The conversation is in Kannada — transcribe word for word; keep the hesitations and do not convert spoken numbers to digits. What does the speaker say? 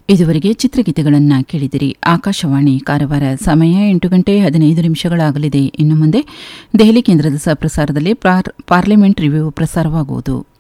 ಇದುವರೆಗೆ ಚಿತ್ರಗೀತೆಗಳನ್ನು ಕೇಳಿದಿರಿ. ಆಕಾಶವಾಣಿ ಕಾರವಾರ. ಸಮಯ ಎಂಟು ಗಂಟೆ ಹದಿನೈದು ನಿಮಿಷಗಳಾಗಲಿದೆ. ಇನ್ನು ಮುಂದೆ ದೆಹಲಿ ಕೇಂದ್ರದ ಸಹಪ್ರಸಾರದಲ್ಲಿ ಪಾರ್ಲಿಮೆಂಟ್ ರಿವ್ಯೂ ಪ್ರಸಾರವಾಗುವುದು.